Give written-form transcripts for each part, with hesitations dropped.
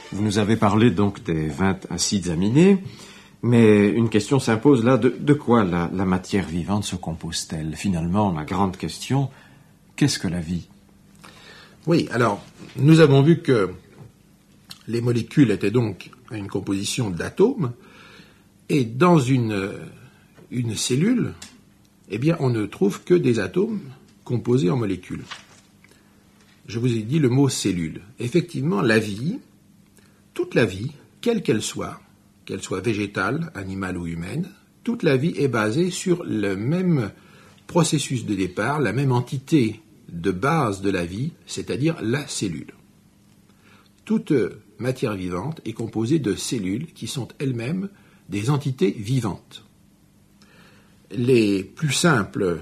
Vous nous avez parlé donc des 20 acides aminés, mais une question s'impose là, de quoi la matière vivante se compose-t-elle? Finalement, la grande question, qu'est-ce que la vie? Oui, alors, nous avons vu que les molécules étaient donc une composition d'atomes, et dans une cellule, eh bien, on ne trouve que des atomes composés en molécules. Je vous ai dit le mot cellule. Effectivement, la vie, toute la vie, quelle qu'elle soit végétale, animale ou humaine, toute la vie est basée sur le même processus de départ, la même entité de base de la vie, c'est-à-dire la cellule. Toute matière vivante est composée de cellules qui sont elles-mêmes des entités vivantes. Les plus simples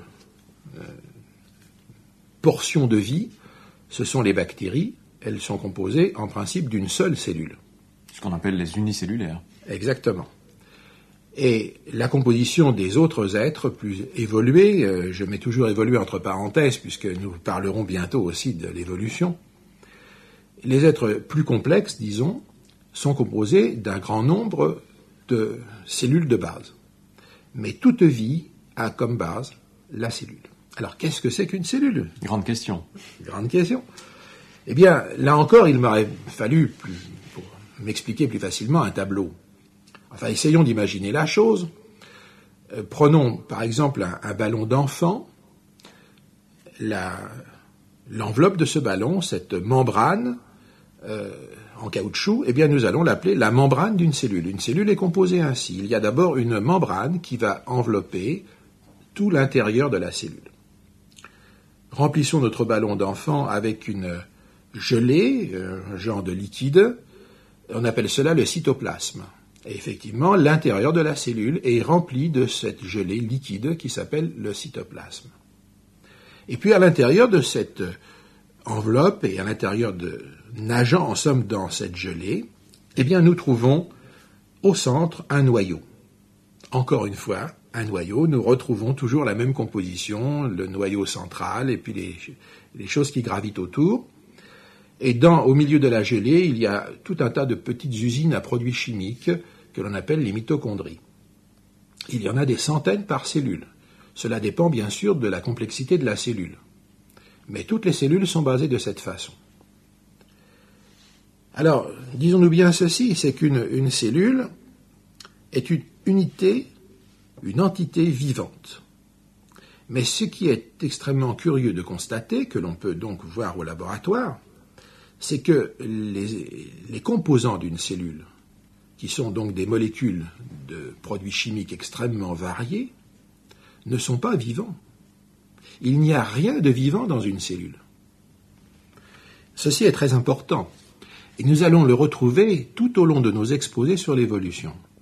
portions de vie, ce sont les bactéries. Elles sont composées en principe d'une seule cellule. Ce qu'on appelle les unicellulaires. Exactement. Et la composition des autres êtres plus évolués, je mets toujours évolué entre parenthèses puisque nous parlerons bientôt aussi de l'évolution, les êtres plus complexes, disons, sont composés d'un grand nombre de cellules de base. Mais toute vie a comme base la cellule. Alors, qu'est-ce que c'est qu'une cellule? Grande question. Grande question. Eh bien, là encore, il m'aurait fallu, pour m'expliquer plus facilement, un tableau. Enfin, essayons d'imaginer la chose. Prenons, par exemple, un ballon d'enfant. L'enveloppe de ce ballon, cette membrane en caoutchouc, eh bien, nous allons l'appeler la membrane d'une cellule. Une cellule est composée ainsi. Il y a d'abord une membrane qui va envelopper tout l'intérieur de la cellule. Remplissons notre ballon d'enfant avec une gelée, un genre de liquide. On appelle cela le cytoplasme. Et effectivement, l'intérieur de la cellule est rempli de cette gelée liquide qui s'appelle le cytoplasme. Et puis à l'intérieur de cette enveloppe et à l'intérieur nageant en somme dans cette gelée, eh bien nous trouvons au centre un noyau. Encore une fois, un noyau, nous retrouvons toujours la même composition, le noyau central et puis les choses qui gravitent autour. Et au milieu de la gelée, il y a tout un tas de petites usines à produits chimiques que l'on appelle les mitochondries. Il y en a des centaines par cellule. Cela dépend bien sûr de la complexité de la cellule. Mais toutes les cellules sont basées de cette façon. Alors, disons-nous bien ceci, c'est qu'une cellule est une unité, une entité vivante. Mais ce qui est extrêmement curieux de constater, que l'on peut donc voir au laboratoire, c'est que les composants d'une cellule, qui sont donc des molécules de produits chimiques extrêmement variés, ne sont pas vivants. Il n'y a rien de vivant dans une cellule. Ceci est très important, et nous allons le retrouver tout au long de nos exposés sur l'évolution.